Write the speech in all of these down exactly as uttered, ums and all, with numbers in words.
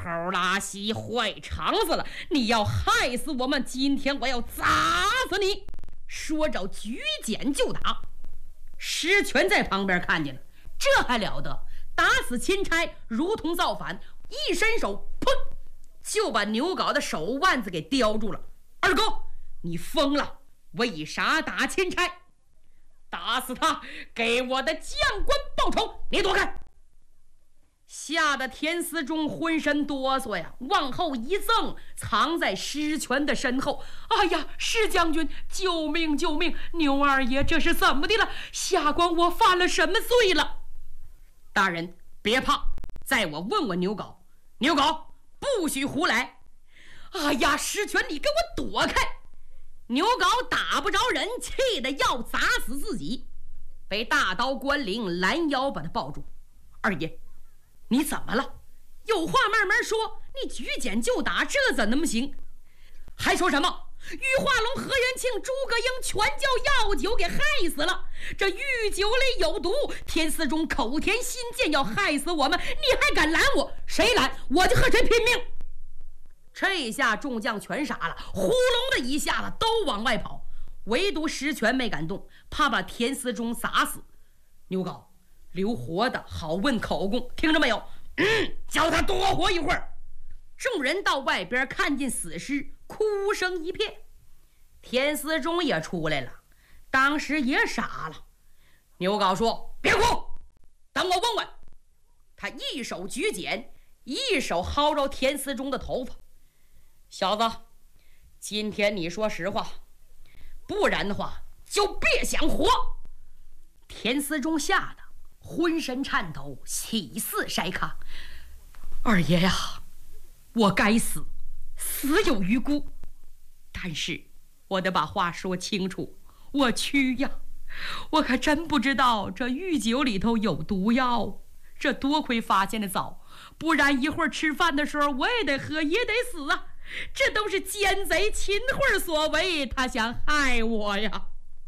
猴拉稀，坏肠子了！你要害死我们，今天我要砸死你！说着举锏就打。石泉在旁边看见了，这还了得！打死钦差如同造反，一伸手，砰，就把牛皋的手腕子给叼住了。二哥，你疯了！为啥打钦差？打死他，给我的将官报仇！你躲开！吓得田思中浑身哆嗦呀，往后一赠，藏在石泉的身后。哎呀，石将军，救命救命！牛二爷这是怎么的了？下官我犯了什么罪了？大人别怕，在我问问牛皋。牛皋，不许胡来！哎呀，石泉，你给我躲开！牛皋打不着人，气得要砸死自己，被大刀关灵拦腰把他抱住。二爷，你怎么了？有话慢慢说，你举锏就打，这怎么行？还说什么？玉化龙、何元庆、诸葛英全叫药酒给害死了，这玉酒里有毒，田思中口甜心贱，要害死我们，你还敢拦我？谁拦我就和谁拼命！这下众将全傻了，呼隆的一下子都往外跑，唯独石泉没敢动，怕把田思中砸死。牛皋，留活的好问口供，听着没有？嗯，叫他多活一会儿。众人到外边看见死尸，哭声一片。田思中也出来了，当时也傻了。牛皋说：“别哭，等我问问。”他一手举锏，一手薅着田思中的头发。小子，今天你说实话，不然的话就别想活。田思中吓得浑身颤抖，起似筛糠。二爷呀，我该死，死有余辜，但是我得把话说清楚，我屈呀，我可真不知道这御酒里头有毒药，这多亏发现的早，不然一会儿吃饭的时候我也得喝，也得死啊！这都是奸贼秦桧所为，他想害我呀。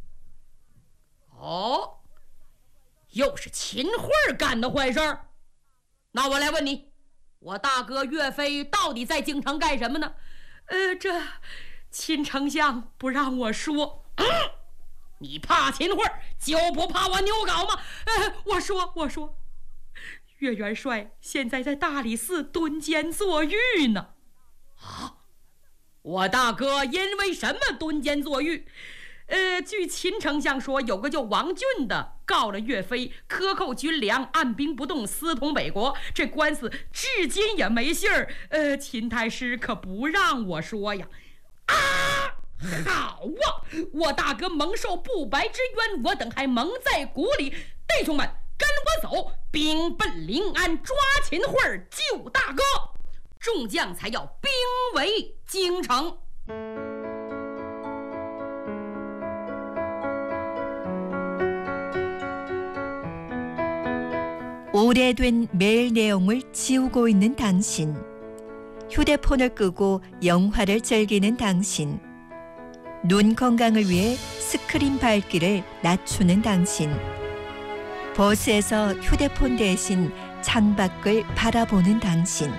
哦，又是秦桧干的坏事儿？那我来问你，我大哥岳飞到底在京城干什么呢？呃，这秦丞相不让我说。嗯，你怕秦桧就不怕我牛皋吗？呃，我说我说，岳元帅现在在大理寺蹲监坐狱呢。啊，我大哥因为什么蹲监坐狱？呃，据秦丞相说，有个叫王俊的告了岳飞，克扣军粮，按兵不动，私通北国。这官司至今也没信儿。呃，秦太师可不让我说呀。啊，好啊！我大哥蒙受不白之冤，我等还蒙在鼓里。弟兄们，跟我走，兵奔临安，抓秦桧，救大哥。众将才要兵围京城。 오래된 메일 내용을 지우고 있는 당신, 휴대폰을 끄고 영화를 즐기는 당신, 눈 건강을 위해 스크린 밝기를 낮추는 당신, 버스에서 휴대폰 대신 창밖을 바라보는 당신.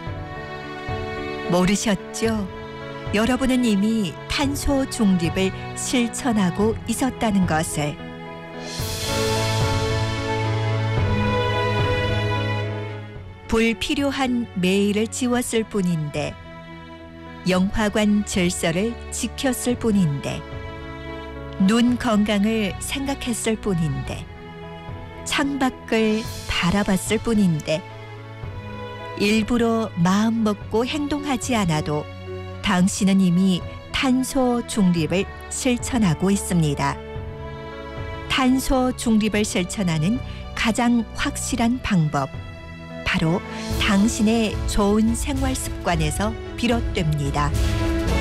모르셨죠? 여러분은 이미 탄소 중립을 실천하고 있었다는 것을. 불필요한 메일을 지웠을 뿐인데, 영화관 질서를 지켰을 뿐인데, 눈 건강을 생각했을 뿐인데, 창밖을 바라봤을 뿐인데, 일부러 마음 먹고 행동하지 않아도 당신은 이미 탄소 중립을 실천하고 있습니다. 탄소 중립을 실천하는 가장 확실한 방법, 바로 당신의 좋은 생활 습관에서 비롯됩니다.